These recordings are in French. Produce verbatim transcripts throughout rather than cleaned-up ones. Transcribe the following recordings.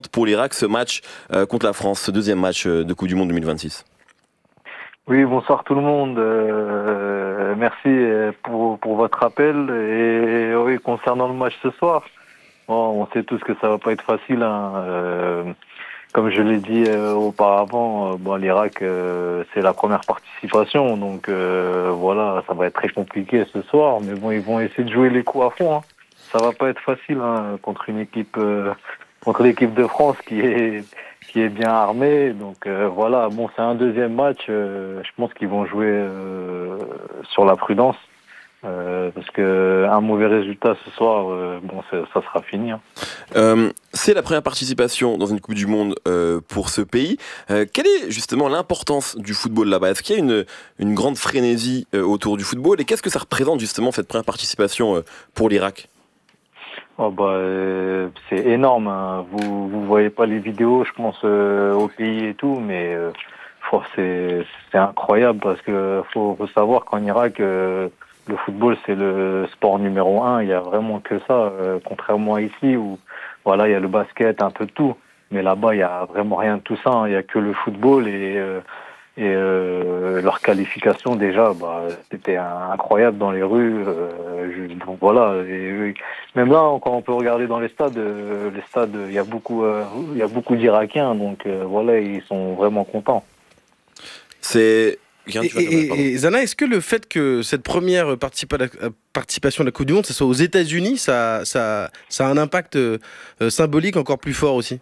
pour l'Irak ce match euh, contre la France, ce deuxième match euh, de Coupe du Monde deux mille vingt-six? Oui, bonsoir tout le monde. Euh, merci pour, pour votre appel. Et oui, concernant le match ce soir, bon, on sait tous que ça va pas être facile, hein. Euh, comme je l'ai dit euh, auparavant, euh, bon, l'Irak, euh, c'est la première participation, donc euh, voilà, ça va être très compliqué ce soir. Mais bon, ils vont essayer de jouer les coups à fond, hein. Ça va pas être facile, hein, contre une équipe, euh, contre l'équipe de France qui est qui est bien armée. Donc euh, voilà, bon, c'est un deuxième match. Euh, je pense qu'ils vont jouer euh, sur la prudence. Euh, parce que un mauvais résultat ce soir, euh, bon, ça, ça sera fini, hein. Euh, c'est la première participation dans une Coupe du Monde euh, pour ce pays. Euh, quelle est justement l'importance du football là-bas? Est-ce qu'il y a une, une grande frénésie euh, autour du football? Et qu'est-ce que ça représente justement cette première participation euh, pour l'Irak? Oh bah, euh, c'est énorme, hein. Vous vous voyez pas les vidéos, je pense, euh, au pays et tout, mais euh, faut- c'est c'est incroyable parce que faut, faut savoir qu'en Irak, euh, le football c'est le sport numéro un. Il y a vraiment que ça, euh, contrairement à ici où voilà, il y a le basket, un peu de tout, mais là-bas il y a vraiment rien de tout ça, hein. Il y a que le football et euh, et euh, leur qualification déjà, bah, c'était incroyable dans les rues. Euh, je- donc voilà. Et, oui. Même là, quand on peut regarder dans les stades, euh, les stades, il y a beaucoup, euh, il y a beaucoup d'Irakiens. Donc euh, voilà, ils sont vraiment contents. C'est... Guillaume, Et, tu vas dire, pardon. et- et Zana, est-ce que le fait que cette première participa- la- participation à la Coupe du Monde, ça soit aux États-Unis, ça, ça, ça a un impact euh, euh, symbolique encore plus fort aussi?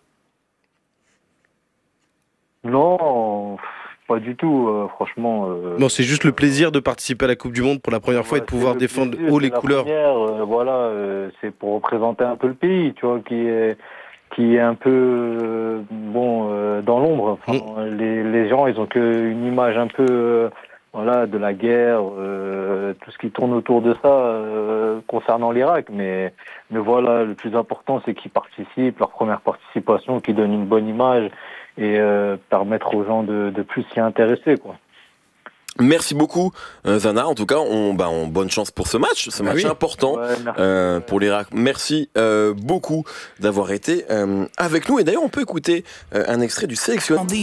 Non, pas du tout. Euh, franchement. Euh, Non, c'est juste le plaisir de participer à la Coupe du Monde pour la première fois et ouais, de c'est pouvoir le défendre plaisir, haut c'est les la couleurs. première, euh, voilà, euh, c'est pour représenter un peu le pays, tu vois, qui est qui est un peu euh, bon euh, dans l'ombre. Enfin, Mm. les les gens, ils ont que une image un peu euh, voilà de la guerre, euh, tout ce qui tourne autour de ça euh, concernant l'Irak. Mais mais voilà, le plus important, c'est qu'ils participent, leur première participation, qui donne une bonne image et euh, permettre aux gens de de plus s'y intéresser, quoi. Merci beaucoup, euh, Zana. En tout cas, on, bah, on, bonne chance pour ce match, ce Bah match oui. important Ouais, merci. euh, Ouais. pour l'Irak. Merci euh, beaucoup d'avoir été euh, avec nous. Et d'ailleurs, on peut écouter euh, un extrait du sélectionneur.